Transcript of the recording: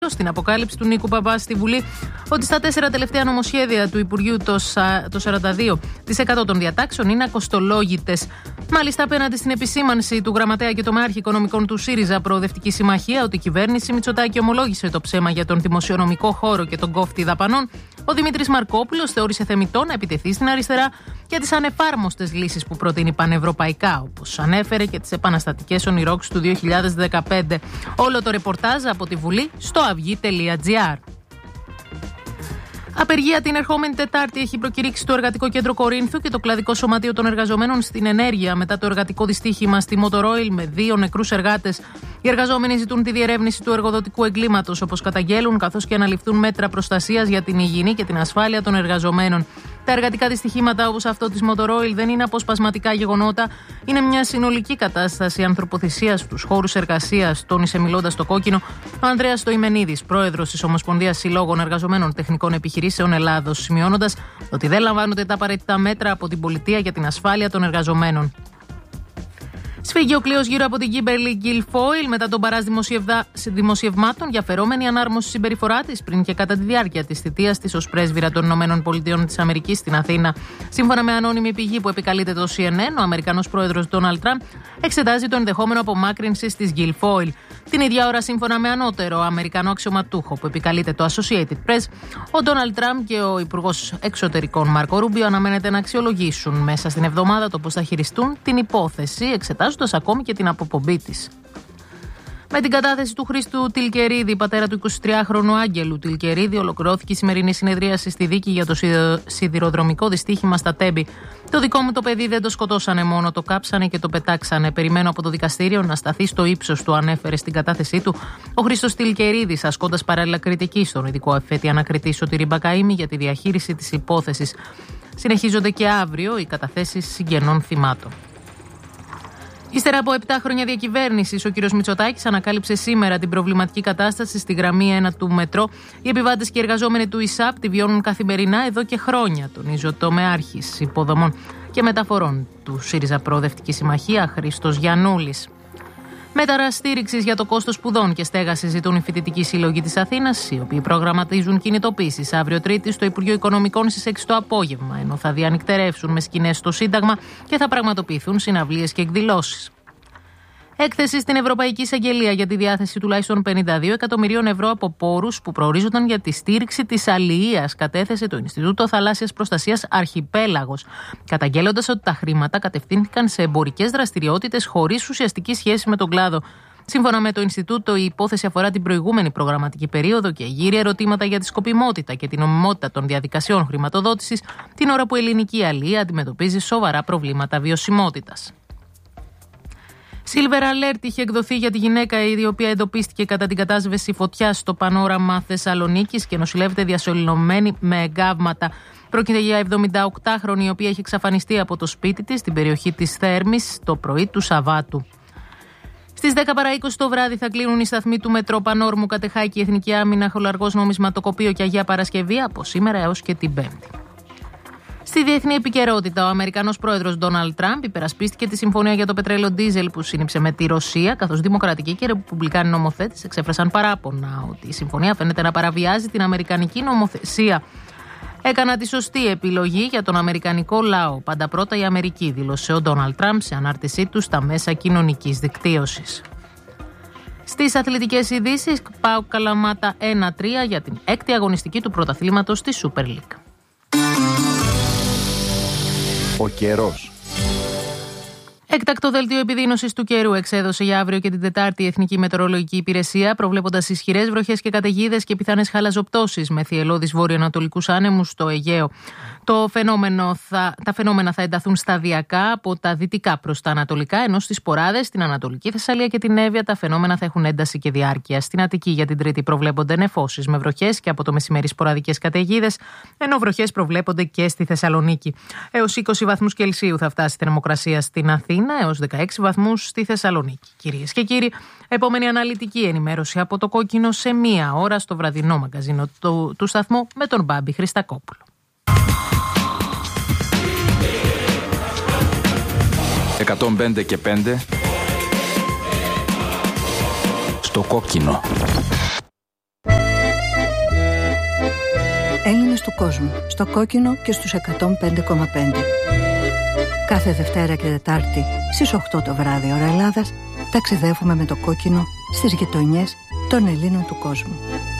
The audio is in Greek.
στην αποκάλυψη του Νίκου Παπά στη Βουλή ότι στα 4 τελευταία νομοσχέδια του Υπουργείου το 42% των διατάξεων είναι ακοστολόγητες. Μάλιστα, απέναντι στην επισήμανση του Γραμματέα και Τομεάρχη Οικονομικών του ΣΥΡΙΖΑ Προοδευτική Συμμαχία ότι η κυβέρνηση Μητσοτάκη ομολόγησε το ψέμα για τον δημοσιονομικό χώρο και τον κόφτη δαπανών, ο Δημήτρης Μαρκόπουλος θεώρησε θεμιτό να επιτεθεί στην αριστερά για τις ανεφάρμοστες λύσεις που προτείνει πανευρωπαϊκά, όπως ανέφερε και τις επαναστατικές ονειρόξεις του 2015. Όλο το ρεπορτάζ από τη Βουλή στο avygi.gr. Απεργία την ερχόμενη Τετάρτη έχει προκηρύξει το Εργατικό Κέντρο Κορίνθου και το Κλαδικό Σωματείο των Εργαζομένων στην ενέργεια μετά το εργατικό δυστύχημα στη Motor Oil με 2 νεκρούς εργάτες. Οι εργαζόμενοι ζητούν τη διερεύνηση του εργοδοτικού εγκλήματος, όπως καταγγέλουν, καθώς και να ληφθούν μέτρα προστασίας για την υγιεινή και την ασφάλεια των εργαζομένων. Τα εργατικά δυστυχήματα όπως αυτό της Motor Oil δεν είναι αποσπασματικά γεγονότα, είναι μια συνολική κατάσταση ανθρωποθυσίας στους χώρους εργασίας, τόνισε μιλώντας στο Κόκκινο ο Ανδρέας Στοημενίδης, πρόεδρος της Ομοσπονδίας Συλλόγων Εργαζομένων Τεχνικών Επιχειρήσεων Ελλάδος, σημειώνοντας ότι δεν λαμβάνονται τα απαραίτητα μέτρα από την πολιτεία για την ασφάλεια των εργαζομένων. Σφίγγει ο κλείος γύρω από την Kimberly Guilfoyle μετά τον παράζ δημοσιευμάτων για φερόμενη ανάρμοση συμπεριφορά της πριν και κατά τη διάρκεια της θητείας της ως πρέσβυρα των ΗΠΑ στην Αθήνα. Σύμφωνα με ανώνυμη πηγή που επικαλείται το CNN, ο Αμερικανός πρόεδρος Ντόναλντ Τραμπ εξετάζει το ενδεχόμενο απομάκρυνσης της Guilfoyle. Την ίδια ώρα, σύμφωνα με ανώτερο Αμερικανό αξιωματούχο που επικαλείται το Associated Press, ο Ντόναλντ Τραμπ και ο Υπουργός Εξωτερικών Μάρκο Ρούμπιο αναμένεται να αξιολογήσουν μέσα στην εβδομάδα το πώς θα χειριστούν την υπόθεση, εξετάζοντας ακόμη και την αποπομπή της. Με την κατάθεση του Χρήστου Τιλκερίδη, πατέρα του 23χρονου Άγγελου Τιλκερίδη, ολοκληρώθηκε η σημερινή συνεδρίαση στη δίκη για το σιδηροδρομικό δυστύχημα στα Τέμπη. Το δικό μου το παιδί δεν το σκοτώσανε μόνο, το κάψανε και το πετάξανε. Περιμένω από το δικαστήριο να σταθεί στο ύψος του, ανέφερε στην κατάθεσή του ο Χρήστος Τιλκερίδης, ασκώντας παράλληλα κριτική στον ειδικό εφέτη ανακριτή Σωτήρη Μπακαΐμη για τη διαχείριση της υπόθεσης. Συνεχίζονται και αύριο οι καταθέσεις συγγενών θυμάτων. Ύστερα από 7 χρόνια διακυβέρνησης, ο κ. Μητσοτάκης ανακάλυψε σήμερα την προβληματική κατάσταση στη γραμμή 1 του μετρό. Οι επιβάτες και οι εργαζόμενοι του ΙΣΑΠ τη βιώνουν καθημερινά εδώ και χρόνια, τονίζει ο τομεάρχης υποδομών και μεταφορών του ΣΥΡΙΖΑ Προοδευτική Συμμαχία, Χρήστος Γιαννούλης. Μέτρα στήριξης για το κόστος σπουδών και στέγασης ζητούν οι φοιτητικοί σύλλογοι της Αθήνας, οι οποίοι προγραμματίζουν κινητοποίησεις αύριο Τρίτη στο Υπουργείο Οικονομικών στις 6 το απόγευμα, ενώ θα διανυκτερεύσουν με σκηνές στο Σύνταγμα και θα πραγματοποιηθούν συναυλίες και εκδηλώσεις. Έκθεση στην Ευρωπαϊκή Εισαγγελία για τη διάθεση τουλάχιστον 52 εκατομμυρίων ευρώ από πόρους που προορίζονταν για τη στήριξη της αλληλείας, κατέθεσε το Ινστιτούτο Θαλάσσιας Προστασίας Αρχιπέλαγος, καταγγέλλοντας ότι τα χρήματα κατευθύνθηκαν σε εμπορικές δραστηριότητες χωρίς ουσιαστική σχέση με τον κλάδο. Σύμφωνα με το Ινστιτούτο, η υπόθεση αφορά την προηγούμενη προγραμματική περίοδο και γύρει ερωτήματα για τη σκοπιμότητα και την νομιμότητα των διαδικασιών χρηματοδότησης, την ώρα που η ελληνική αλληλεία αντιμετωπίζει σοβαρά προβλήματα βιωσιμότητας. Silver Alert είχε εκδοθεί για τη γυναίκα η οποία εντοπίστηκε κατά την κατάσβεση φωτιάς στο Πανόραμα Θεσσαλονίκης και νοσηλεύεται διασωληνωμένη με εγκάβματα. Πρόκειται για 78χρονη η οποία έχει εξαφανιστεί από το σπίτι της στην περιοχή της Θέρμης το πρωί του Σαββάτου. Στις 10 παρά 20 το βράδυ θα κλείνουν οι σταθμοί του μετρό Πανόρμου, Κατεχάκη, Εθνική Άμυνα, Χολαργός Νομισματοκοπείο και Αγία Παρασκευή από σήμερα έως και την Πέμπτη. Στη διεθνή επικαιρότητα, ο Αμερικανός πρόεδρος Ντόναλντ Τραμπ υπερασπίστηκε τη συμφωνία για το πετρέλαιο ντίζελ που σύνυψε με τη Ρωσία, καθώς δημοκρατικοί και ρεπουμπλικάνοι νομοθέτες εξέφρασαν παράπονα ότι η συμφωνία φαίνεται να παραβιάζει την αμερικανική νομοθεσία. Έκανα τη σωστή επιλογή για τον αμερικανικό λαό. Πάντα πρώτα η Αμερική, δήλωσε ο Ντόναλντ Τραμπ σε ανάρτησή του στα μέσα κοινωνικής δικτύωσης. Στις αθλητικές ειδήσεις, ΠΑΟΚ Καλαμάτα 1-3 για την 6η αγωνιστική του πρωταθλήματος στη Super League. Ο καιρός. Έκτακτο δελτίο επιδείνωσης του καιρού εξέδωσε για αύριο και την Τετάρτη η Εθνική Μετεωρολογική Υπηρεσία, προβλέποντας ισχυρές βροχές και καταιγίδες και πιθανές χαλαζοπτώσεις με θυελλώδεις βορειοανατολικούς άνεμους στο Αιγαίο. Τα φαινόμενα θα ενταθούν σταδιακά από τα δυτικά προς τα ανατολικά, ενώ στις Σποράδες, στην Ανατολική Θεσσαλία και την Εύβοια τα φαινόμενα θα έχουν ένταση και διάρκεια. Στην Αττική για την Τρίτη προβλέπονται νεφώσεις με βροχές και από το μεσημέρι σποραδικές καταιγίδες, ενώ βροχές προβλέπονται και στη Θεσσαλονίκη. Έως 20 βαθμούς Κελσίου θα φτάσει η θερμοκρασία στην Αθήνα, έως 16 βαθμούς στη Θεσσαλονίκη. Κυρίες και κύριοι, επόμενη αναλυτική ενημέρωση από το Κόκκινο σε 1 ώρα στο βραδινό μαγκαζίνο του σταθμού με τον Μπάμπη Χριστακόπουλο. 105 και 5 στο Κόκκινο. Έλληνες του κόσμου, στο κόκκινο και στους 105,5. Κάθε Δευτέρα και Τετάρτη στις 8 το βράδυ ώρα Ελλάδας ταξιδεύουμε με το κόκκινο στις γειτονιές των Ελλήνων του κόσμου.